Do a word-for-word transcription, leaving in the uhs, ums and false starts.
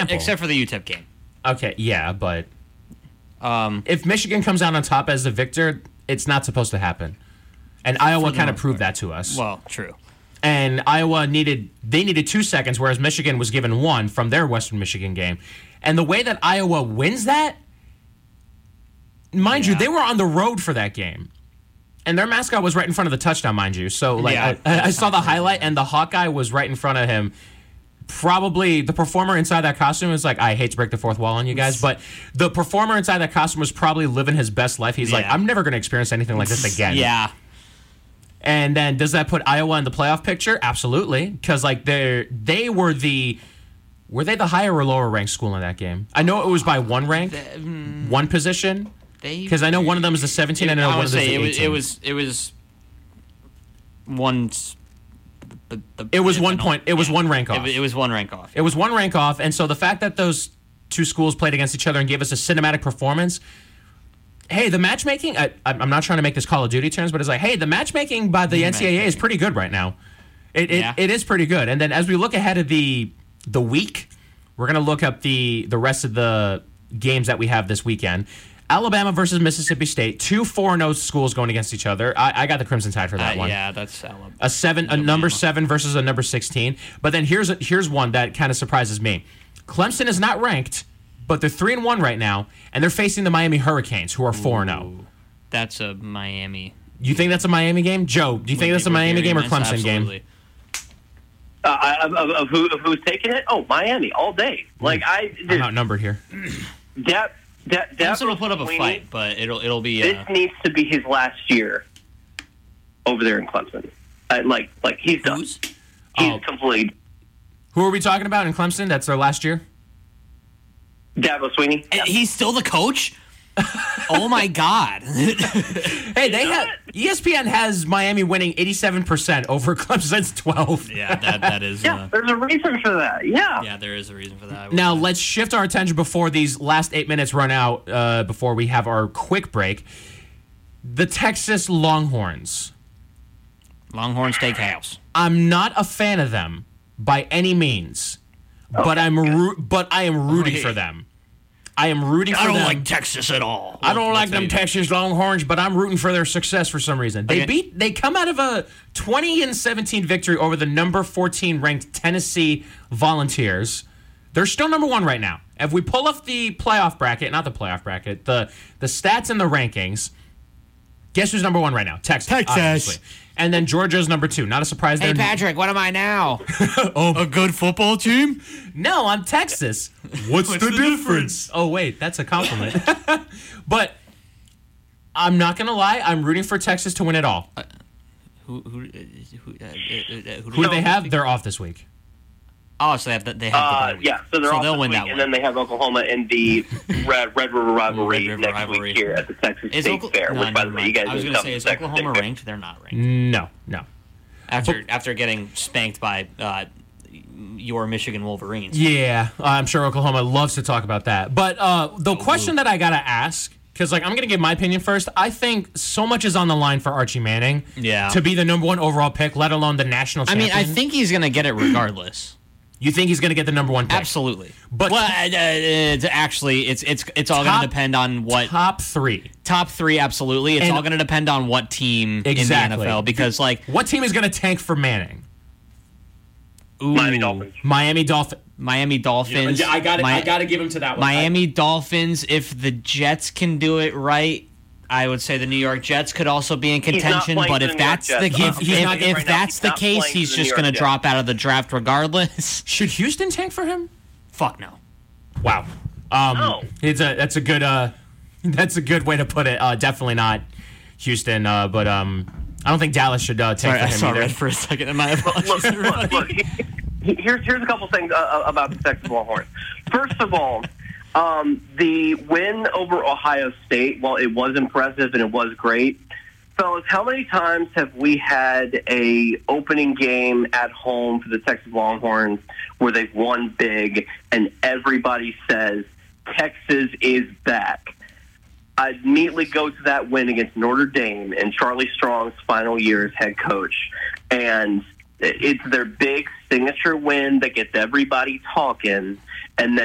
example. except for the U T E P game. Okay, yeah, but um, if Michigan comes out on top as the victor, it's not supposed to happen. And Iowa kind of proved that to us. Well, true. And Iowa needed they needed two seconds, whereas Michigan was given one from their Western Michigan game. And the way that Iowa wins that, mind yeah. you, they were on the road for that game. And their mascot was right in front of the touchdown, mind you. So like yeah, I, I saw the highlight, and the Hawkeye was right in front of him. Probably the performer inside that costume is like, I hate to break the fourth wall on you guys, but the performer inside that costume was probably living his best life. He's yeah. like, I'm never going to experience anything like this again. Yeah. And then does that put Iowa in the playoff picture? Absolutely, because like they they were the were they the higher or lower ranked school in that game? I know it was by one rank, um, one position, because I know one of them is a seventeen. It, and I know I one would of them is say the it eighteen. was it was it was one. The, the, it was the, one the, point. It was yeah. one rank off. It, it was one rank off. It was one rank off, and so the fact that those two schools played against each other and gave us a cinematic performance. Hey, the matchmaking, I, I'm not trying to make this Call of Duty terms, but it's like, hey, the matchmaking by the N C double A is pretty good right now. It it, yeah. it is pretty good. And then as we look ahead of the the week, we're going to look up the, the rest of the games that we have this weekend. Alabama versus Mississippi State, two four and oh schools going against each other. I, I got the Crimson Tide for that uh, one. Yeah, that's Alabama. A seven, a number seven versus a number sixteen. But then here's a, here's one that kind of surprises me. Clemson is not ranked, but they're three and one right now, and they're facing the Miami Hurricanes, who are four and zero. That's a Miami. You think that's a Miami game, Joe? Do you think that's a Miami game or Clemson Absolutely. game? Uh, of, of, of, who, of who's taking it? Oh, Miami all day. Like I, I'm outnumbered here. That that that Clemson will put up a fight, but it'll it'll be. This Uh, needs to be his last year over there in Clemson. Uh, like like he's done. Who's? He's Oh. complete. Who are we talking about in Clemson? That's their last year? Dabo Sweeney. And he's still the coach? Oh my God! Hey, they have E S P N has Miami winning eighty-seven percent over Clemson's twelve. Yeah, that that is. Yeah, Uh, there's a reason for that. Yeah. yeah, there is a reason for that. Now let's shift our attention before these last eight minutes run out. Uh, before we have our quick break, the Texas Longhorns. Longhorn Steakhouse. I'm not a fan of them by any means, but I'm ro- but I am rooting Okay. for them. I am rooting for I don't them. like Texas at all. I don't Let- like let's them say that. Texas Longhorns, but I'm rooting for their success for some reason. They Okay. beat. They come out of a twenty and seventeen victory over the number fourteen ranked Tennessee Volunteers. They're still number one right now. If we pull up the playoff bracket, not the playoff bracket, the the stats and the rankings, guess who's number one right now? Texas. Texas. Obviously. And then Georgia's number two. Not a surprise Hey there. Patrick, what am I now? Oh. A good football team? No, I'm Texas. What's, the, the difference? difference? Oh, wait, that's a compliment. But I'm not going to lie. I'm rooting for Texas to win it all. Who who uh, who, uh, uh, uh, Who do they have? They're off this week. Oh, so they have the, they have Uh, the bye week. yeah, so they're so off they'll this win week, that and one. then they have Oklahoma in the Red, Red River rivalry Red River next rivalry. week here at the Texas Is State Okla- Fair. no, which, by never the way, you mind. guys I was going gonna to say, is Texas Oklahoma State ranked? They're not ranked. No, no. After after getting spanked by uh, your Michigan Wolverines. Yeah, I'm sure Oklahoma loves to talk about that. But uh, the question that I got to ask, because like I'm going to give my opinion first, I think so much is on the line for Archie Manning Yeah. to be the number one overall pick, let alone the national I champion. mean, I think he's going to get it regardless. You think he's going to get the number one pick? Absolutely. But- well, uh, it's actually, it's it's it's all going Top- to depend on what Top three. top three. Absolutely, it's And- all going to depend on what team in Exactly. the N F L because, like, What team is going to tank for Manning? ooh, Miami Dolphins. Miami Dolphins. Miami Dolphins. I got Mi- I got to give him to that one. Miami Dolphins. If the Jets can do it right, I would say the New York Jets could also be in not contention. playing But for if the New that's York the Jets. if, I'm if, telling you if right now, that's he's the not case, playing he's for the just New going to York drop out of the draft regardless. Should Houston tank for him? Fuck no. Wow. Um, No. It's a that's a good uh, that's a good way to put it. Uh, definitely not Houston, uh, but um, I don't think Dallas should uh, tank Sorry, for I him saw either. red for a second. And my apologies, Look, everybody. look, look. Here's here's a couple things uh, about the Texas Longhorns. First of all, um, the win over Ohio State, while it was impressive and it was great, fellas, how many times have we had a opening game at home for the Texas Longhorns where they've won big and everybody says Texas is back? I'd immediately go to that win against Notre Dame in Charlie Strong's final year as head coach. And it's their big signature win that gets everybody talking. And then